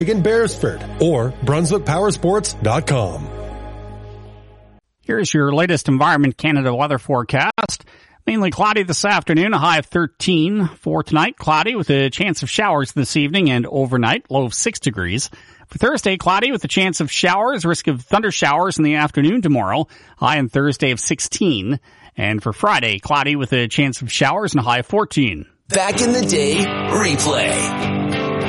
in Beresford or BrunswickPowersports.com. Here's your latest Environment Canada weather forecast. Mainly cloudy this afternoon, a high of 13. For tonight, cloudy with a chance of showers this evening and overnight, low of 6 degrees. For Thursday, cloudy with a chance of showers, risk of thunder showers in the afternoon tomorrow, high on Thursday of 16. And for Friday, cloudy with a chance of showers and a high of 14. Back in the Day replay.